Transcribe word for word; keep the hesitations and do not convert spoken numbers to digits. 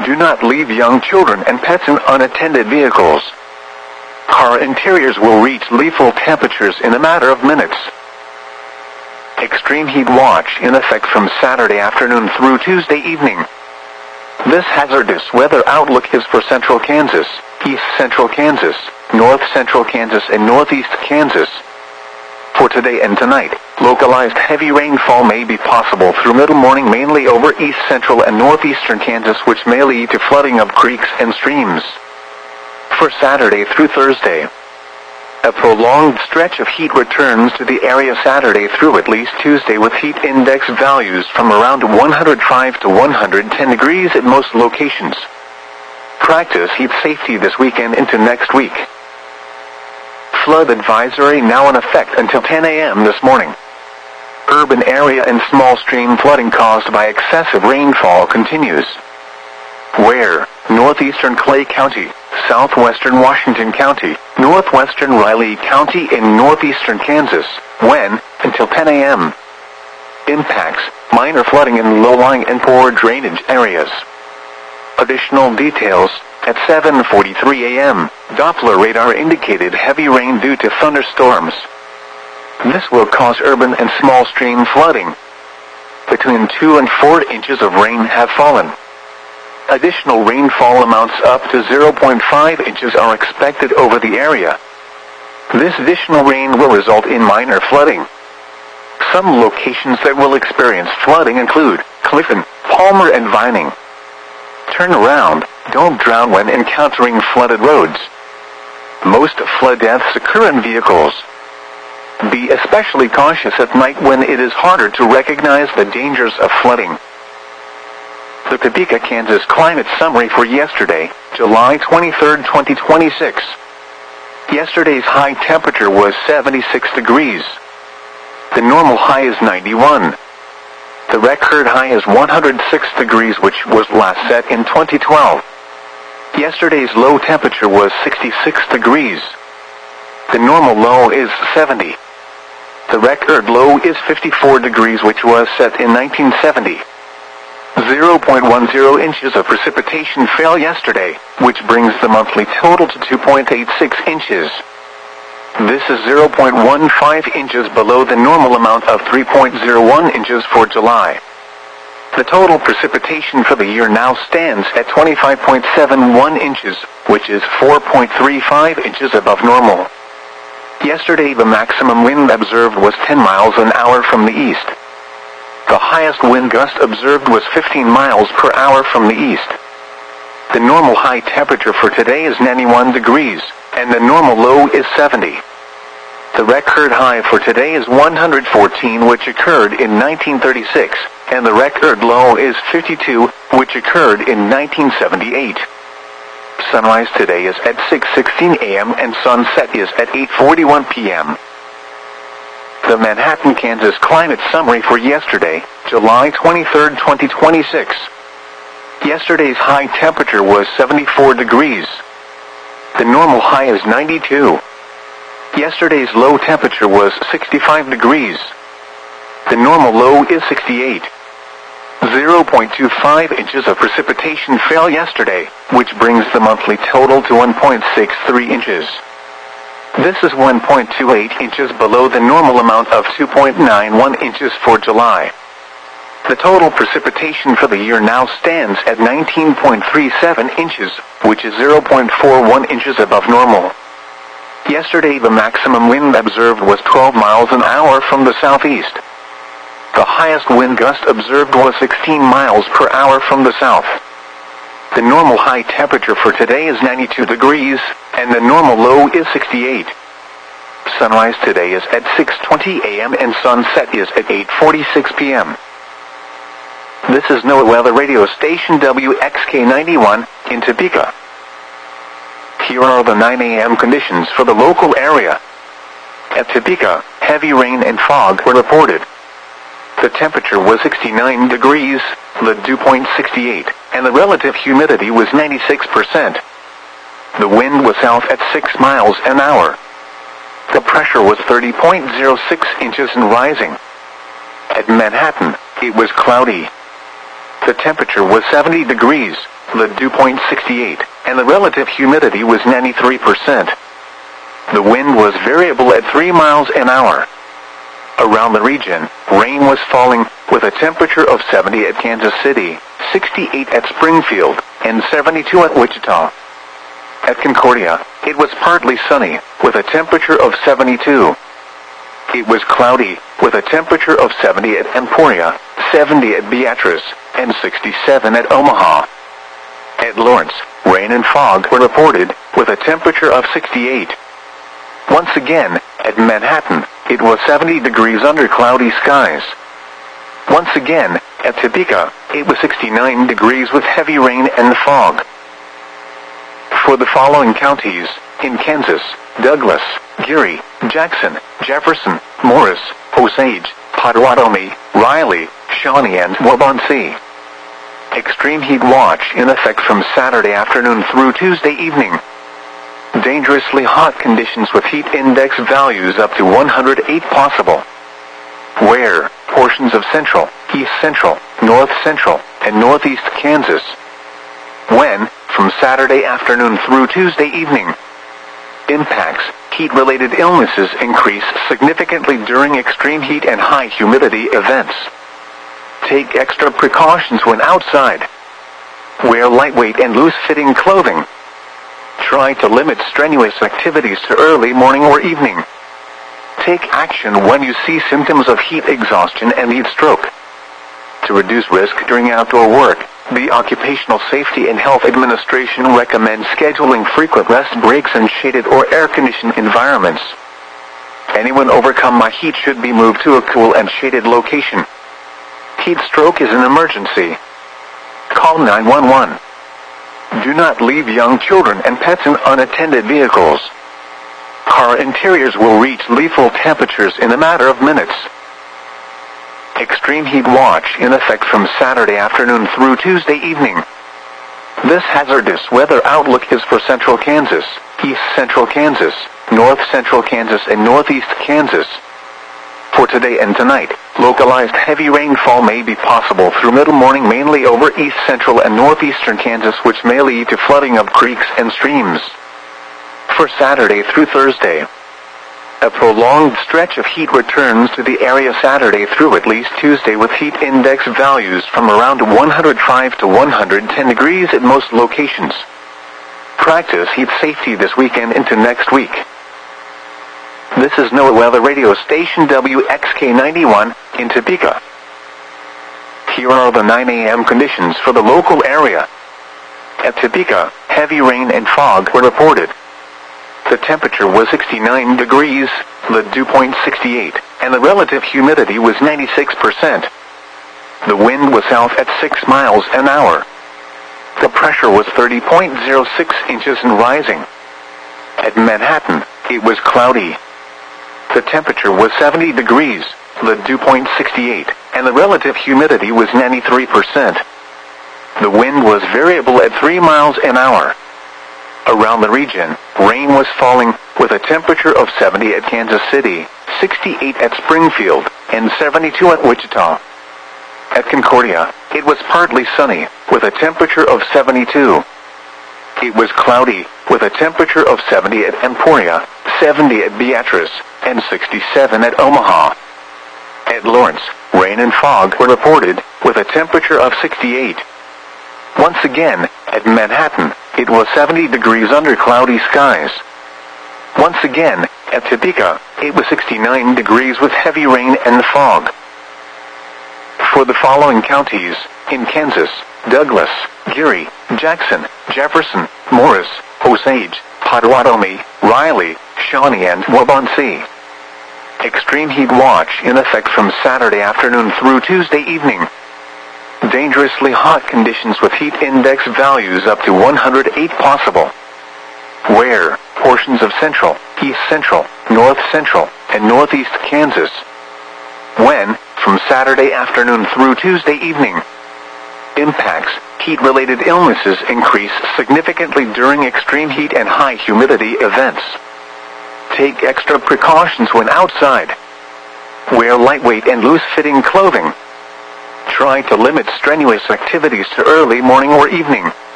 Do not leave young children and pets in unattended vehicles. Car interiors will reach lethal temperatures in a matter of minutes. Extreme heat watch in effect from Saturday afternoon through Tuesday evening. This hazardous weather outlook is for central Kansas, east central Kansas, north central Kansas, and northeast Kansas. For today and tonight, localized heavy rainfall may be possible through middle morning mainly over east central and northeastern Kansas, which may lead to flooding of creeks and streams. For Saturday through Thursday, a prolonged stretch of heat returns to the area Saturday through at least Tuesday, with heat index values from around one hundred five to one hundred ten degrees at most locations. Practice heat safety this weekend into next week. Flood advisory now in effect until ten a m this morning. Urban area and small stream flooding caused by excessive rainfall continues. Where? Northeastern Clay County, southwestern Washington County, northwestern Riley County, in northeastern Kansas. When? Until ten a m Impacts: minor flooding in low-lying and poor drainage areas. Additional details: at seven forty-three a m, Doppler radar indicated heavy rain due to thunderstorms. This will cause urban and small stream flooding. Between two and four inches of rain have fallen. Additional rainfall amounts up to zero point five inches are expected over the area. This additional rain will result in minor flooding. Some locations that will experience flooding include Clifton, Palmer, and Vining. Turn around, don't drown when encountering flooded roads. Most flood deaths occur in vehicles. Be especially cautious at night when it is harder to recognize the dangers of flooding. The Topeka, Kansas climate summary for yesterday, July twenty-third, twenty twenty-six. Yesterday's high temperature was seventy-six degrees. The normal high is ninety-one. The record high is one hundred six degrees, which was last set in twenty twelve. Yesterday's low temperature was sixty-six degrees. The normal low is seventy. The record low is fifty-four degrees, which was set in nineteen seventy. zero point one zero inches of precipitation fell yesterday, which brings the monthly total to two point eight six inches. This is zero point one five inches below the normal amount of three point zero one inches for July. The total precipitation for the year now stands at twenty-five point seven one inches, which is four point three five inches above normal. Yesterday the maximum wind observed was ten miles an hour from the east. The highest wind gust observed was fifteen miles per hour from the east. The normal high temperature for today is ninety-one degrees, and the normal low is seventy. The record high for today is one hundred fourteen, which occurred in nineteen thirty-six, and the record low is fifty-two, which occurred in nineteen seventy-eight. Sunrise today is at six sixteen a m and sunset is at eight forty-one p m The Manhattan, Kansas climate summary for yesterday, July twenty-third, twenty twenty-six. Yesterday's high temperature was seventy-four degrees. The normal high is ninety-two. Yesterday's low temperature was sixty-five degrees. The normal low is sixty-eight. zero point two five inches of precipitation fell yesterday, which brings the monthly total to one point six three inches. This is one point two eight inches below the normal amount of two point nine one inches for July. The total precipitation for the year now stands at nineteen point three seven inches, which is zero point four one inches above normal. Yesterday the maximum wind observed was twelve miles an hour from the southeast. The highest wind gust observed was sixteen miles per hour from the south. The normal high temperature for today is ninety-two degrees, and the normal low is sixty-eight. Sunrise today is at six twenty a m and sunset is at eight forty-six p m This is NOAA Weather Radio Station W X K ninety-one in Topeka. Here are the nine a m conditions for the local area. At Topeka, heavy rain and fog were reported. The temperature was sixty-nine degrees, the dew point sixty-eight, and the relative humidity was ninety-six percent. The wind was south at six miles an hour. The pressure was thirty point zero six inches and rising. At Manhattan, it was cloudy. The temperature was seventy degrees, the dew point sixty-eight, and the relative humidity was ninety-three percent. The wind was variable at three miles an hour. Around the region, rain was falling, with a temperature of seventy at Kansas City, sixty-eight at Springfield, and seventy-two at Wichita. At Concordia, it was partly sunny, with a temperature of seventy-two. It was cloudy, with a temperature of seventy at Emporia, seventy at Beatrice, and sixty-seven at Omaha. At Lawrence, rain and fog were reported, with a temperature of sixty-eight. Once again, at Manhattan, it was seventy degrees under cloudy skies. Once again, at Topeka, it was sixty-nine degrees with heavy rain and fog. For the following counties, in Kansas, Douglas, Geary, Jackson, Jefferson, Morris, Osage, Potawatomi, Riley, Shawnee, and Waubonsee. Extreme heat watch in effect from Saturday afternoon through Tuesday evening. Dangerously hot conditions with heat index values up to one hundred eight possible. Where? Portions of central, east central, north central, and northeast Kansas. When? From Saturday afternoon through Tuesday evening. Impacts: heat-related illnesses increase significantly during extreme heat and high humidity events. Take extra precautions when outside. Wear lightweight and loose-fitting clothing. Try to limit strenuous activities to early morning or evening. Take action when you see symptoms of heat exhaustion and heat stroke. To reduce risk during outdoor work, the Occupational Safety and Health Administration recommends scheduling frequent rest breaks in shaded or air-conditioned environments. Anyone overcome by heat should be moved to a cool and shaded location. Heat stroke is an emergency. Call nine one one. Do not leave young children and pets in unattended vehicles. Car interiors will reach lethal temperatures in a matter of minutes. Extreme heat watch in effect from Saturday afternoon through Tuesday evening. This hazardous weather outlook is for central Kansas, east central Kansas, north central Kansas, and northeast Kansas. For today and tonight, localized heavy rainfall may be possible through middle morning mainly over east central and northeastern Kansas, which may lead to flooding of creeks and streams. For Saturday through Thursday, a prolonged stretch of heat returns to the area Saturday through at least Tuesday, with heat index values from around one hundred five to one hundred ten degrees at most locations. Practice heat safety this weekend into next week. This is NOAA Weather Radio Station W X K ninety-one in Topeka. Here are the nine A M conditions for the local area. At Topeka, heavy rain and fog were reported. The temperature was sixty-nine degrees, the dew point sixty-eight, and the relative humidity was ninety-six percent. The wind was south at six miles an hour. The pressure was thirty point zero six inches and rising. At Manhattan, it was cloudy. The temperature was seventy degrees, the dew point sixty-eight, and the relative humidity was ninety-three percent. The wind was variable at three miles an hour. Around the region, rain was falling, with a temperature of seventy at Kansas City, sixty-eight at Springfield, and seventy-two at Wichita. At Concordia, it was partly sunny, with a temperature of seventy-two. It was cloudy, with a temperature of seventy at Emporia, seventy at Beatrice, and sixty-seven at Omaha. At Lawrence, rain and fog were reported, with a temperature of sixty-eight. Once again, at Manhattan, it was seventy degrees under cloudy skies. Once again, at Topeka, it was sixty-nine degrees with heavy rain and fog. For the following counties, in Kansas, Douglas, Geary, Jackson, Jefferson, Morris, Osage, Potawatomi, Riley, Shawnee, and Waubonsee. Extreme heat watch in effect from Saturday afternoon through Tuesday evening. Dangerously hot conditions with heat index values up to one hundred eight possible. Where? Portions of central, east central, north central, and northeast Kansas. When? From Saturday afternoon through Tuesday evening. Impacts: heat-related illnesses increase significantly during extreme heat and high humidity events. Take extra precautions when outside. Wear lightweight and loose-fitting clothing. Try to limit strenuous activities to early morning or evening.